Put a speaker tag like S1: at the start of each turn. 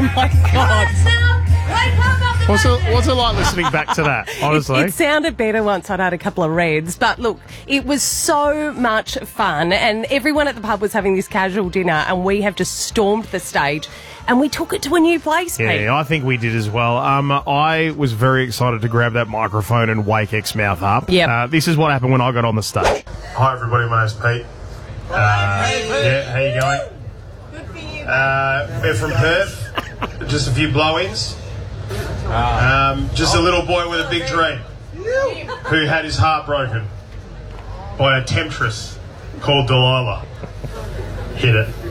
S1: my God.
S2: What's it like listening back to that, honestly?
S1: It sounded better once I'd had a couple of reds. But look, it was so much fun. And everyone at the pub was having this casual dinner. And we have just stormed the stage. And we took it to a new place, Pete.
S2: Yeah, I think we did as well. I was very excited to grab that microphone and wake Exmouth up.
S1: Yep.
S2: This is what happened when I got on the stage. Hi, everybody. My name's Pete. Yeah, how you going?
S3: Good for you.
S2: We're from Perth. Just a few blow-ins. Just a little boy with a big dream who had his heart broken by a temptress called Delilah. Hit it.